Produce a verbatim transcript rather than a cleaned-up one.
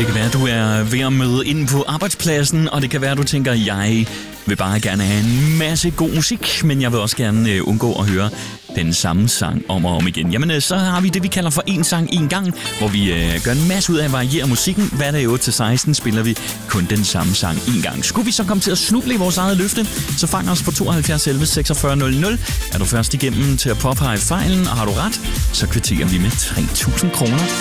Det kan være, at du er ved at møde ind på arbejdspladsen, og det kan være, at du tænker, jeg vil bare gerne have en masse god musik, men jeg vil også gerne øh, undgå at høre den samme sang om og om igen. Jamen, øh, så har vi det, vi kalder for en sang en gang, hvor vi øh, gør en masse ud af at variere musikken. Hverdag otte til seksten spiller vi kun den samme sang en gang. Skulle vi så komme til at snuble i vores eget løfte, så fang os på tooghalvfjerds elleve seksogfyrre nul nul. Er du først igennem til at påpege fejlen, og har du ret, så kvitterer vi med tre tusind kroner.